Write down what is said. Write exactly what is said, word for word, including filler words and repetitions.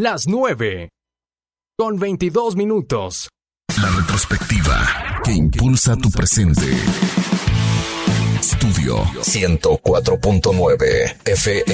las nueve con veintidós minutos. La retrospectiva que impulsa tu presente. Estudio ciento cuatro punto nueve F M.